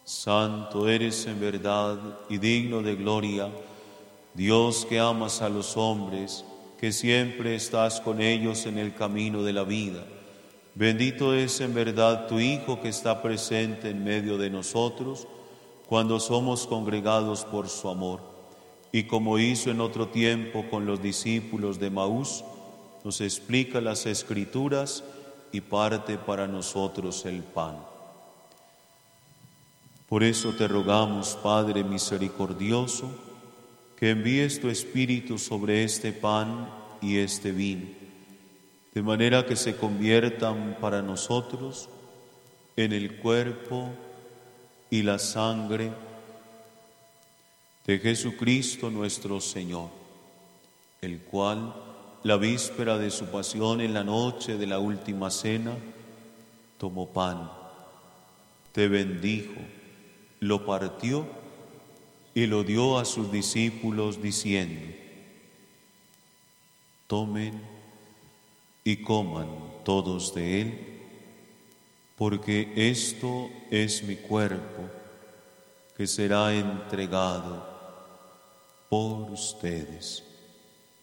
Santo eres en verdad y digno de gloria, Dios que amas a los hombres, que siempre estás con ellos en el camino de la vida. Bendito es en verdad tu Hijo que está presente en medio de nosotros cuando somos congregados por su amor. Y como hizo en otro tiempo con los discípulos de Maús, nos explica las Escrituras y parte para nosotros el pan. Por eso te rogamos, Padre misericordioso, que envíes tu Espíritu sobre este pan y este vino, de manera que se conviertan para nosotros en el cuerpo y la sangre de Jesucristo nuestro Señor, el cual, la víspera de su pasión en la noche de la última cena, tomó pan, te bendijo, lo partió y lo dio a sus discípulos diciendo: tomen y coman todos de él, porque esto es mi cuerpo que será entregado por ustedes.